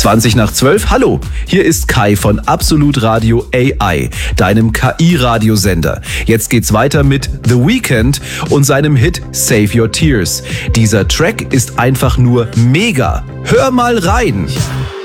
20 nach 12, hallo, hier ist Kai von Absolut Radio AI, deinem KI-Radiosender. Jetzt geht's weiter mit The Weeknd und seinem Hit Save Your Tears. Dieser Track ist einfach nur mega. Hör mal rein!